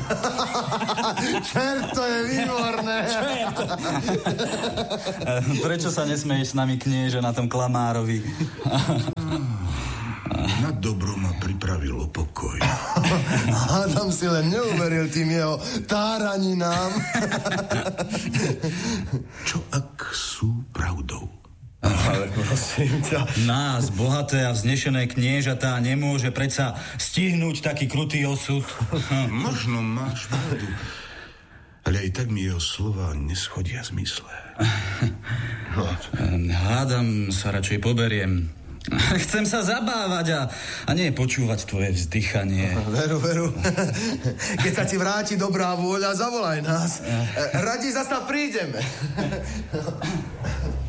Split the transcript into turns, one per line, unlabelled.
Čert, to je výborné.
Prečo sa nesmeješ s nami, knieže, na tom klamárovi?
Na dobro ma pripravilo pokoj.
Adam si len neuveril tým jeho táraninám.
Čo ak sú pravdou?
Ale prosím ťa.
Nás, bohaté a vznešené kniežatá, nemôže predsa stihnúť taký krutý osud.
Možno máš pravdu, ale aj tak mi jeho slova neschodia zmysle.
Hádam sa radšej poberiem. Chcem sa zabávať a nie počúvať tvoje vzdychanie.
Veru. Keď sa ti vráti dobrá vôľa, zavolaj nás. Radi zasa prídeme.